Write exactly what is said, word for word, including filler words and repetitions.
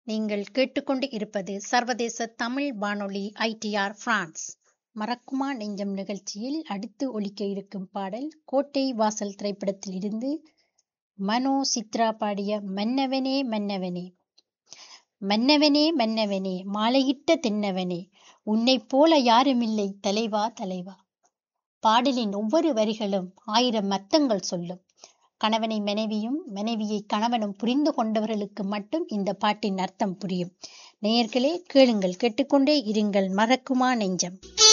நீங்கள் கேட்டுக்கொண்டு இருப்பது சர்வதேச தமிழ் வானொலி ஐ டி ஆர் பிரான்ஸ். மறக்குமா நெஞ்சம் நிகழ்ச்சியில் அடுத்து ஒலிக்க இருக்கும் பாடல் கோட்டை வாசல் திரைப்படத்தில் இருந்து மனோ சித்ரா பாடிய மன்னவனே மன்னவனே. மன்னவனே மன்னவனே மாலையிட்ட தென்னவனே, உன்னைப் போல யாருமில்லை தலைவா தலைவா. பாடலின் ஒவ்வொரு வரிகளும் ஆயிரம் அர்த்தங்கள் சொல்லும். கணவனை மனைவியும் மனைவியை கணவனும் புரிந்து கொண்டவர்களுக்கு மட்டும் இந்த பாட்டின் அர்த்தம் புரியும். நேயர்களே கேளுங்கள், கேட்டுக்கொண்டே இருங்கள். மறக்குமா நெஞ்சம்.